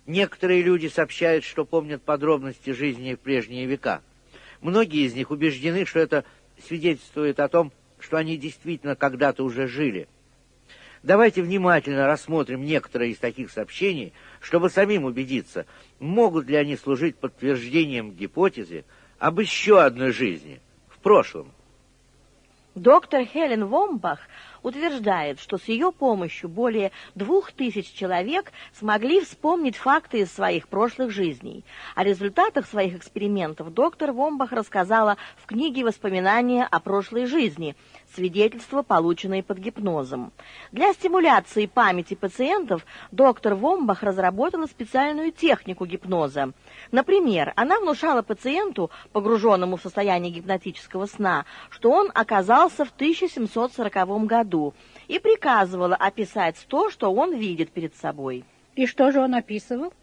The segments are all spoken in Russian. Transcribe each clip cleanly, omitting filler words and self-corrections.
Некоторые люди сообщают, что помнят подробности жизни в прежние века. Многие из них убеждены, что это свидетельствует о том, что они действительно когда-то уже жили. Давайте внимательно рассмотрим некоторые из таких сообщений, чтобы самим убедиться, могут ли они служить подтверждением гипотезы об еще одной жизни в прошлом. Доктор Хелен Вомбах утверждает, что с ее помощью более 2000 человек смогли вспомнить факты из своих прошлых жизней. О результатах своих экспериментов доктор Вомбах рассказала в книге «Воспоминания о прошлой жизни», свидетельства, полученные под гипнозом. Для стимуляции памяти пациентов доктор Вомбах разработала специальную технику гипноза. Например, она внушала пациенту, погруженному в состояние гипнотического сна, что он оказался в 1740 году, и приказывала описать то, что он видит перед собой. И что же он описывал?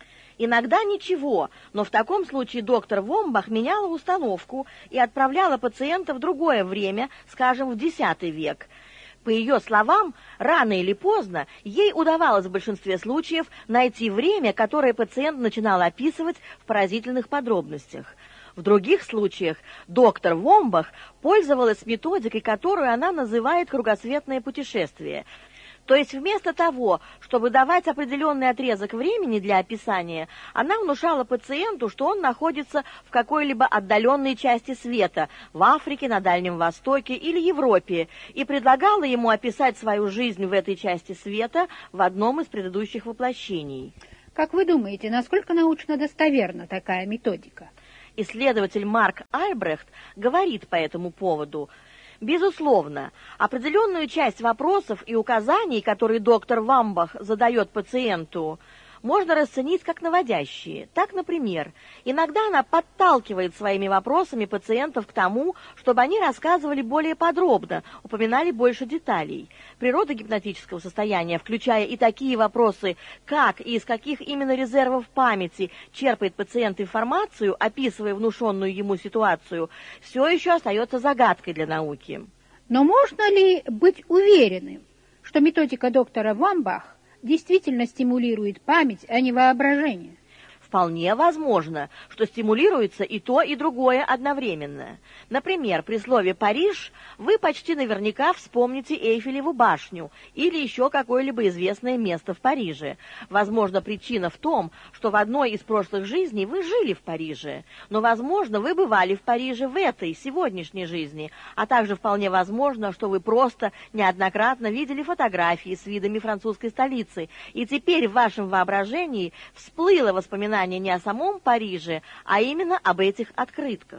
Иногда ничего, но в таком случае доктор Вомбах меняла установку и отправляла пациента в другое время, скажем, в X век. По ее словам, рано или поздно ей удавалось в большинстве случаев найти время, которое пациент начинал описывать в поразительных подробностях. В других случаях доктор Вомбах пользовалась методикой, которую она называет «кругосветное путешествие». То есть вместо того, чтобы давать определенный отрезок времени для описания, она внушала пациенту, что он находится в какой-либо отдаленной части света, в Африке, на Дальнем Востоке или Европе, и предлагала ему описать свою жизнь в этой части света в одном из предыдущих воплощений. Как вы думаете, насколько научно достоверна такая методика? Исследователь Марк Альбрехт говорит по этому поводу: безусловно, определенную часть вопросов и указаний, которые доктор Вомбах задает пациенту, можно расценить как наводящие. Так, например, иногда она подталкивает своими вопросами пациентов к тому, чтобы они рассказывали более подробно, упоминали больше деталей. Природа гипнотического состояния, включая и такие вопросы, как и из каких именно резервов памяти черпает пациент информацию, описывая внушенную ему ситуацию, все еще остается загадкой для науки. Но можно ли быть уверенным, что методика доктора Вомбах действительно стимулирует память, а не воображение? Вполне возможно, что стимулируется и то, и другое одновременно. Например, при слове «Париж» вы почти наверняка вспомните Эйфелеву башню или еще какое-либо известное место в Париже. Возможно, причина в том, что в одной из прошлых жизней вы жили в Париже, но, возможно, вы бывали в Париже в этой, сегодняшней жизни, а также вполне возможно, что вы просто неоднократно видели фотографии с видами французской столицы, и теперь в вашем воображении всплыло воспоминание не о самом Париже, а именно об этих открытках.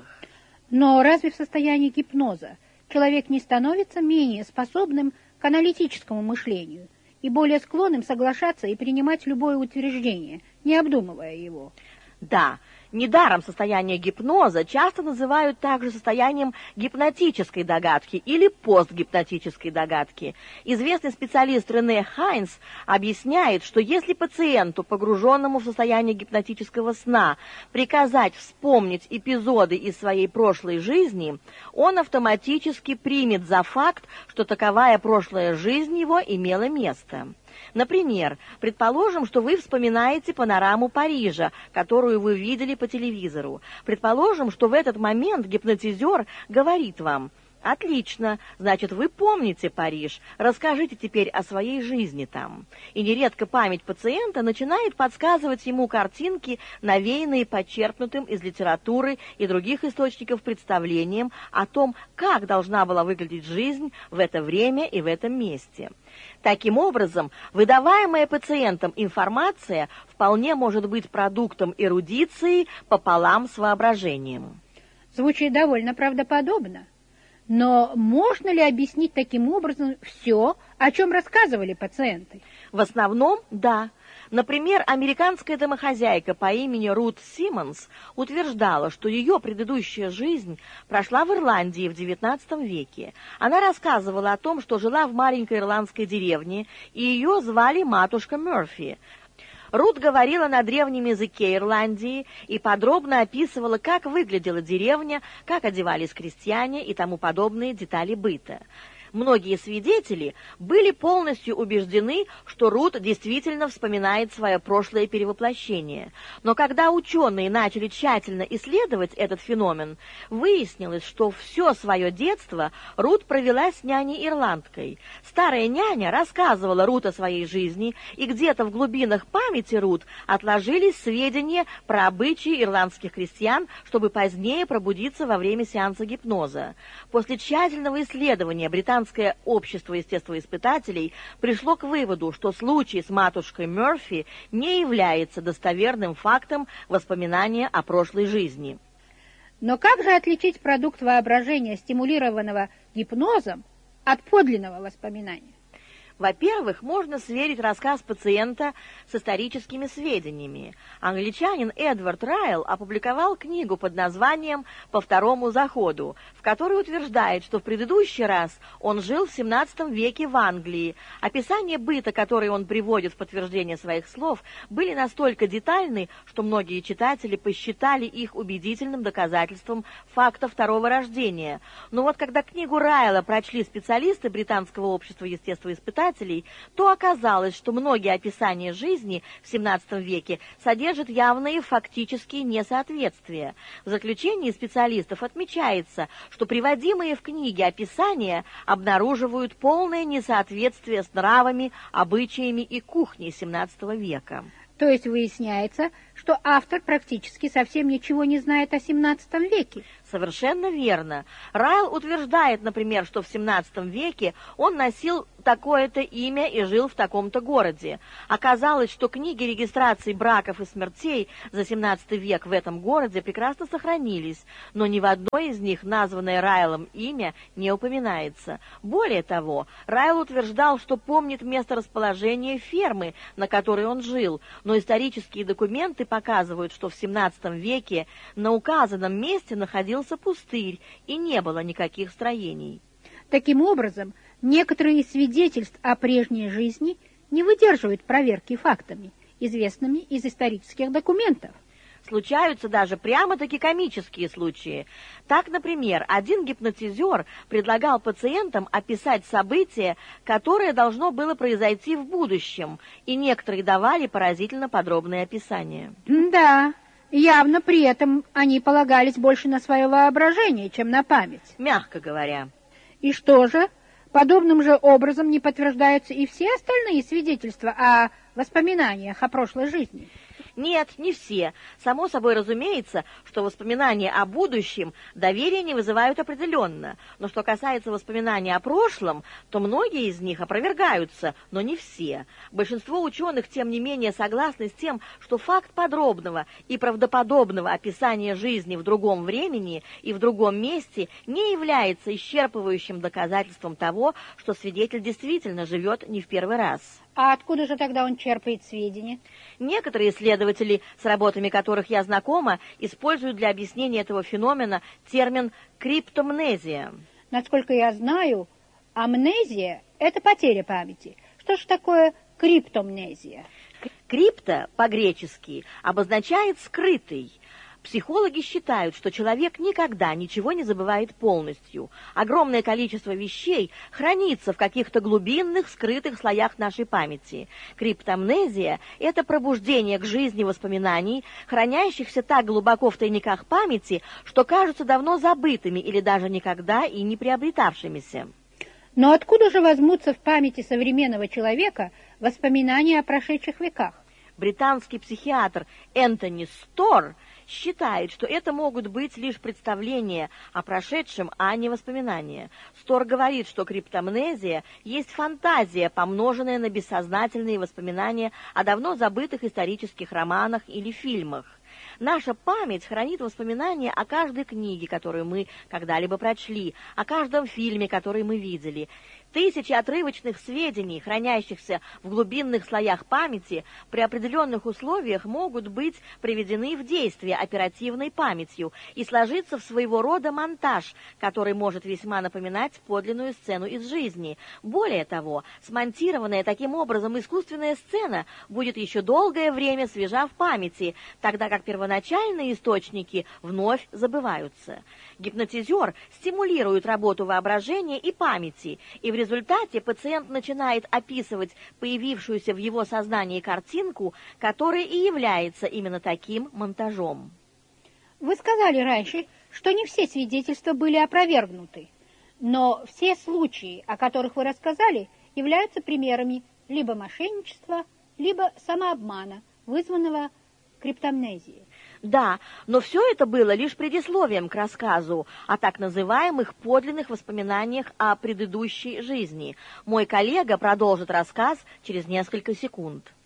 Но разве в состоянии гипноза человек не становится менее способным к аналитическому мышлению и более склонным соглашаться и принимать любое утверждение, не обдумывая его? Да, недаром состояние гипноза часто называют также состоянием гипнотической догадки или постгипнотической догадки. Известный специалист Рене Хайнс объясняет, что если пациенту, погруженному в состояние гипнотического сна, приказать вспомнить эпизоды из своей прошлой жизни, он автоматически примет за факт, что таковая прошлая жизнь его имела место. Например, предположим, что вы вспоминаете панораму Парижа, которую вы видели по телевизору. Предположим, что в этот момент гипнотизер говорит вам: «Отлично, значит, вы помните Париж, расскажите теперь о своей жизни там». И нередко память пациента начинает подсказывать ему картинки, навеянные подчеркнутым из литературы и других источников представлением о том, как должна была выглядеть жизнь в это время и в этом месте. Таким образом, выдаваемая пациентам информация вполне может быть продуктом эрудиции пополам с воображением. Звучит довольно правдоподобно. Но можно ли объяснить таким образом все, о чем рассказывали пациенты? В основном, да. Например, американская домохозяйка по имени Рут Симмонс утверждала, что ее предыдущая жизнь прошла в Ирландии в XIX веке. Она рассказывала о том, что жила в маленькой ирландской деревне, и ее звали матушка Мерфи. Рут говорила на древнем языке Ирландии и подробно описывала, как выглядела деревня, как одевались крестьяне и тому подобные детали быта. Многие свидетели были полностью убеждены, что Рут действительно вспоминает свое прошлое перевоплощение. Но когда ученые начали тщательно исследовать этот феномен, выяснилось, что все свое детство Рут провела с няней-ирландкой. Старая няня рассказывала Рут о своей жизни, и где-то в глубинах памяти Рут отложились сведения про обычаи ирландских крестьян, чтобы позднее пробудиться во время сеанса гипноза. После тщательного исследования британское общество естествоиспытателей пришло к выводу, что случай с матушкой Мерфи не является достоверным фактом воспоминания о прошлой жизни. Но как же отличить продукт воображения, стимулированного гипнозом, от подлинного воспоминания? Во-первых, можно сверить рассказ пациента с историческими сведениями. Англичанин Эдвард Райл опубликовал книгу под названием «По второму заходу», в которой утверждает, что в предыдущий раз он жил в XVII веке в Англии. Описания быта, которые он приводит в подтверждение своих слов, были настолько детальны, что многие читатели посчитали их убедительным доказательством факта второго рождения. Но вот когда книгу Райла прочли специалисты Британского общества естествоиспытателей, то оказалось, что многие описания жизни в XVII веке содержат явные фактические несоответствия. В заключении специалистов отмечается, что приводимые в книге описания обнаруживают полное несоответствие с нравами, обычаями и кухней XVII века. То есть выясняется, что автор практически совсем ничего не знает о XVII веке. Совершенно верно. Райл утверждает, например, что в XVII веке он носил такое-то имя и жил в таком-то городе. Оказалось, что книги регистрации браков и смертей за XVII век в этом городе прекрасно сохранились, но ни в одной из них названное Райлом имя не упоминается. Более того, Райл утверждал, что помнит месторасположение фермы, на которой он жил, но исторические документы показывают, что в XVII веке на указанном месте находился пустырь и не было никаких строений. Таким образом, некоторые из свидетельств о прежней жизни не выдерживают проверки фактами, известными из исторических документов. Случаются даже прямо-таки комические случаи. Так, например, один гипнотизер предлагал пациентам описать событие, которое должно было произойти в будущем, и некоторые давали поразительно подробные описания. Да, явно при этом они полагались больше на свое воображение, чем на память. Мягко говоря. И что же? Подобным же образом не подтверждаются и все остальные свидетельства о воспоминаниях о прошлой жизни? Нет, не все. Само собой разумеется, что воспоминания о будущем доверия не вызывают определенно. Но что касается воспоминаний о прошлом, то многие из них опровергаются, но не все. Большинство ученых, тем не менее, согласны с тем, что факт подробного и правдоподобного описания жизни в другом времени и в другом месте не является исчерпывающим доказательством того, что свидетель действительно живет не в первый раз. А откуда же тогда он черпает сведения? Некоторые исследователи, с работами которых я знакома, используют для объяснения этого феномена термин «криптомнезия». Насколько я знаю, амнезия – это потеря памяти. Что же такое криптомнезия? Крипто по-гречески обозначает «скрытый». Психологи считают, что человек никогда ничего не забывает полностью. Огромное количество вещей хранится в каких-то глубинных, скрытых слоях нашей памяти. Криптомнезия – это пробуждение к жизни воспоминаний, хранящихся так глубоко в тайниках памяти, что кажутся давно забытыми или даже никогда и не приобретавшимися. Но откуда же возьмутся в памяти современного человека воспоминания о прошедших веках? Британский психиатр Энтони Стор считает, что это могут быть лишь представления о прошедшем, а не воспоминания. Стор говорит, что криптомнезия есть фантазия, помноженная на бессознательные воспоминания о давно забытых исторических романах или фильмах. Наша память хранит воспоминания о каждой книге, которую мы когда-либо прочли, о каждом фильме, который мы видели. Тысячи отрывочных сведений, хранящихся в глубинных слоях памяти, при определенных условиях могут быть приведены в действие оперативной памятью и сложиться в своего рода монтаж, который может весьма напоминать подлинную сцену из жизни. Более того, смонтированная таким образом искусственная сцена будет еще долгое время свежа в памяти, тогда как первоначальные источники вновь забываются. Гипнотизер стимулирует работу воображения и памяти, и в результате пациент начинает описывать появившуюся в его сознании картинку, которая и является именно таким монтажом. Вы сказали раньше, что не все свидетельства были опровергнуты, но все случаи, о которых вы рассказали, являются примерами либо мошенничества, либо самообмана, вызванного криптомнезией. Да, но все это было лишь предисловием к рассказу о так называемых подлинных воспоминаниях о предыдущей жизни. Мой коллега продолжит рассказ через несколько секунд.